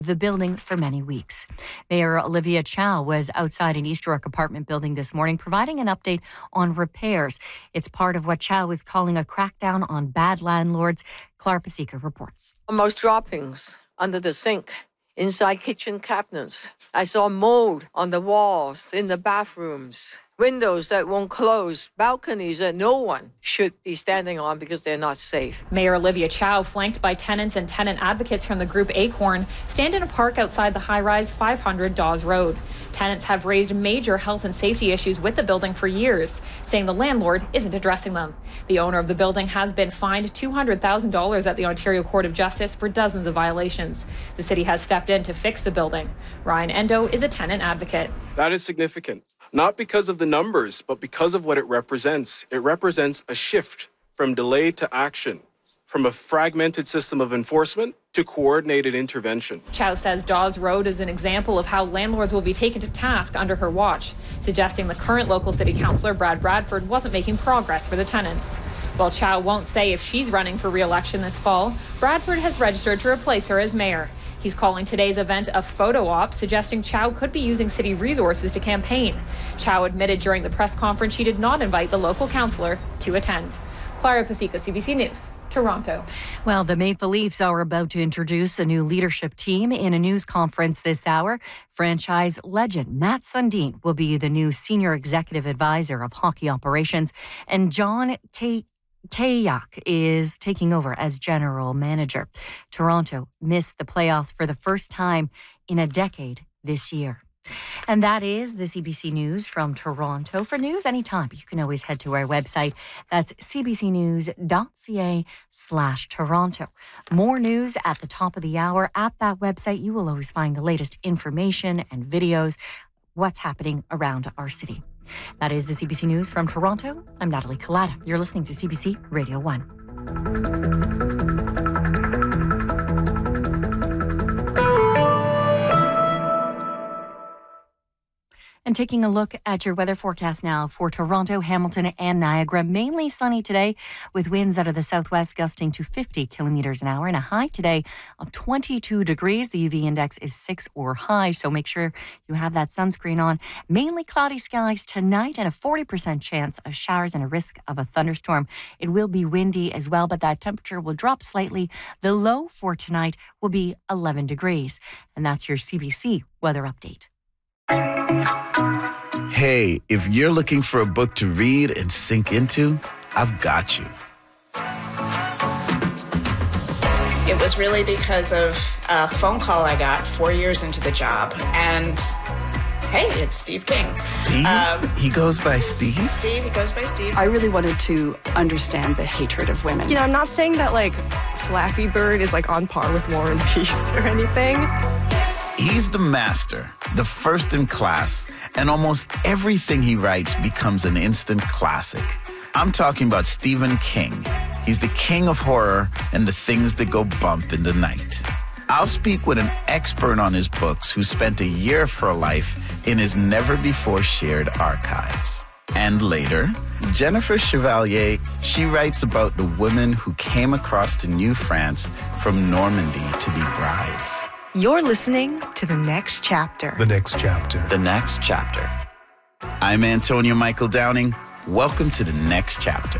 the building for many weeks. Mayor Olivia Chow was outside an East York apartment building this morning providing an update on repairs. It's part of what Chow is calling a crackdown on bad landlords. Clara Pasica reports. Almost droppings under the sink, inside kitchen cabinets. I saw mold on the walls, in the bathrooms. Windows that won't close, balconies that no one should be standing on because they're not safe. Mayor Olivia Chow, flanked by tenants and tenant advocates from the group Acorn, stand in a park outside the high-rise 500 Dawes Road. Tenants have raised major health and safety issues with the building for years, saying the landlord isn't addressing them. The owner of the building has been fined $200,000 at the Ontario Court of Justice for dozens of violations. The city has stepped in to fix the building. Ryan Endo is a tenant advocate. That is significant. Not because of the numbers, but because of what it represents. It represents a shift from delay to action, from a fragmented system of enforcement to coordinated intervention. Chow says Dawes Road is an example of how landlords will be taken to task under her watch, suggesting the current local city councillor, Brad Bradford, wasn't making progress for the tenants. While Chow won't say if she's running for re-election this fall, Bradford has registered to replace her as mayor. He's calling today's event a photo op, suggesting Chow could be using city resources to campaign. Chow admitted during the press conference she did not invite the local councillor to attend. Clara Pasica, CBC News, Toronto. Well, the Maple Leafs are about to introduce a new leadership team in a news conference this hour. Franchise legend Matt Sundin will be the new senior executive advisor of hockey operations, and John Kayak is taking over as general manager. Toronto missed the playoffs for the first time in a decade this year. And that is the CBC News from Toronto. For news anytime, you can always head to our website. That's cbcnews.ca/Toronto. More news at the top of the hour. At that website, you will always find the latest information and videos, what's happening around our city. That is the CBC News from Toronto. I'm Natalie Collada. You're listening to CBC Radio 1. And taking a look at your weather forecast now for Toronto, Hamilton, and Niagara. Mainly sunny today with winds out of the southwest gusting to 50 kilometers an hour and a high today of 22 degrees. The UV index is 6 or high, so make sure you have that sunscreen on. Mainly cloudy skies tonight and a 40% chance of showers and a risk of a thunderstorm. It will be windy as well, but that temperature will drop slightly. The low for tonight will be 11 degrees. And that's your CBC weather update. Hey, if you're looking for a book to read and sink into, I've got you. It was really because of a phone call I got 4 years into the job. And hey, it's Steve King. Steve? He goes by Steve? Steve, he goes by Steve. I really wanted to understand the hatred of women. You know, I'm not saying that, Flappy Bird is, on par with War and Peace or anything. He's the master, the first in class, and almost everything he writes becomes an instant classic. I'm talking about Stephen King. He's the king of horror and the things that go bump in the night. I'll speak with an expert on his books who spent a year of her life in his never-before-shared archives. And later, Jennifer Chevalier, she writes about the women who came across to New France from Normandy to be brides. You're listening to The Next Chapter. The Next Chapter. The Next Chapter. I'm Antonio Michael Downing. Welcome to The Next Chapter.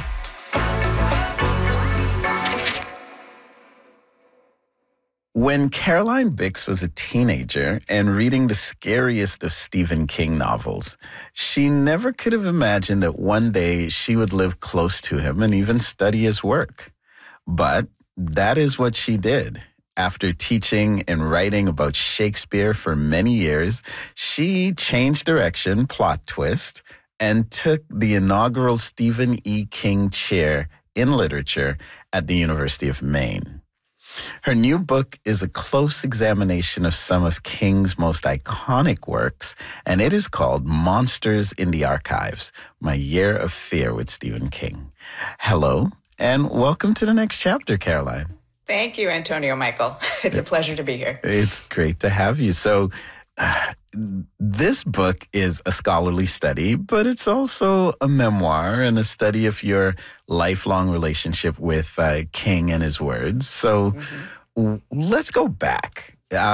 When Caroline Bix was a teenager and reading the scariest of Stephen King novels, she never could have imagined that one day she would live close to him and even study his work. But that is what she did. After teaching and writing about Shakespeare for many years, she changed direction, plot twist, and took the inaugural Stephen E. King Chair in Literature at the University of Maine. Her new book is a close examination of some of King's most iconic works, and it is called Monsters in the Archives, My Year of Fear with Stephen King. Hello, and welcome to The Next Chapter, Caroline. Thank you, Antonio Michael. It's a pleasure to be here. It's great to have you. So this book is a scholarly study, but it's also a memoir and a study of your lifelong relationship with King and his words. So let's go back.